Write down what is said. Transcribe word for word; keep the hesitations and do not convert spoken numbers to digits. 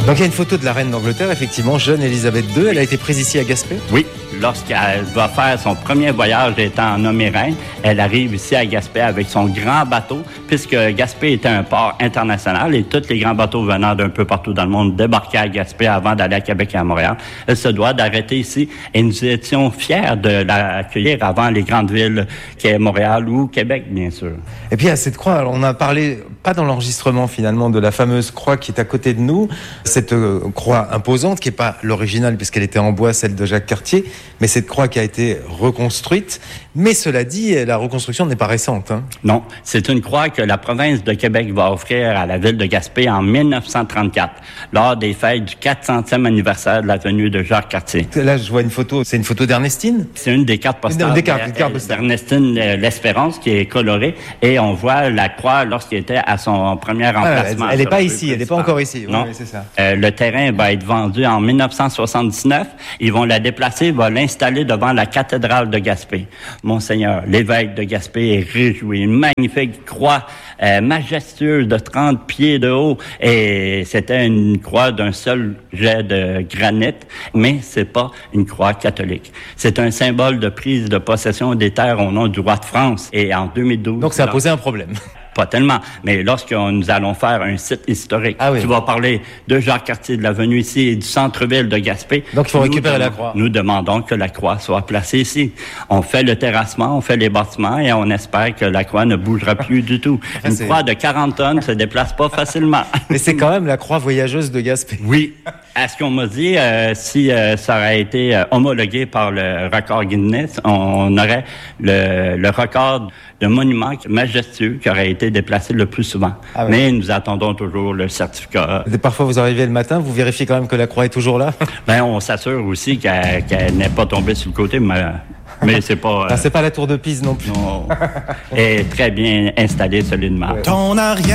Donc il y a une photo de la reine d'Angleterre, effectivement, jeune Élisabeth deux. Elle a été prise ici à Gaspé? Oui, lorsqu'elle va faire son premier voyage étant nommée reine, elle arrive ici à Gaspé avec son grand bateau, puisque Gaspé était un port international et tous les grands bateaux venant d'un peu partout dans le monde débarquaient à Gaspé avant d'aller à Québec et à Montréal. Elle se doit d'arrêter ici et nous étions fiers de l'accueillir avant les grandes villes qu'est Montréal ou Québec, bien sûr. Et puis à cette croix, alors on a parlé, pas dans l'enregistrement finalement, de la fameuse croix qui est à côté de nous, cette euh, croix imposante qui n'est pas l'originale puisqu'elle était en bois, celle de Jacques Cartier, mais cette croix qui a été reconstruite. Mais cela dit, la reconstruction n'est pas récente. Hein. Non, c'est une croix que la province de Québec va offrir à la ville de Gaspé en dix-neuf cent trente-quatre, lors des fêtes du quatre centième anniversaire de la venue de Jacques Cartier. Là, je vois une photo, c'est une photo d'Ernestine? C'est une des cartes postales des cartes, des cartes postales. d'Ernestine l'Espérance qui est colorée et on voit la croix lorsqu'il était à son premier emplacement. Ah, elle n'est pas ici, elle n'est pas encore ici. Non, oui, c'est ça. Euh, le terrain va être vendu en dix-neuf cent soixante-dix-neuf. Ils vont la déplacer, vont l'installer devant la cathédrale de Gaspé. Monseigneur, l'évêque de Gaspé est réjoui. Une magnifique croix euh, majestueuse de trente pieds de haut. Et c'était une croix d'un seul jet de granit, mais c'est pas une croix catholique. C'est un symbole de prise de possession des terres au nom du roi de France. Et en deux mille douze... Donc ça a posé un problème. Pas tellement, mais lorsque nous allons faire un site historique ah oui. qui va parler de Jacques Cartier, de la venue ici et du centre-ville de Gaspé. Donc il faut récupérer la croix. Nous demandons que la croix soit placée ici. On fait le terrassement, on fait les bâtiments et on espère que la croix ne bougera plus du tout. Enfin, Une c'est... croix de quarante tonnes se déplace pas facilement. Mais c'est quand même la croix voyageuse de Gaspé. Oui. À ce qu'on m'a dit, euh, si euh, ça aurait été euh, homologué par le record Guinness, on aurait le, le record de monument majestueux qui aurait été déplacé le plus souvent. Ah ouais. Mais nous attendons toujours le certificat. Et parfois, vous arrivez le matin, vous vérifiez quand même que la croix est toujours là? Ben, on s'assure aussi qu'elle, qu'elle n'est pas tombée sur le côté, mais... Mais c'est pas... Euh, ah, c'est pas la tour de Pise non plus. Non. Elle est très bien installée solidement. Ouais. Ton arrière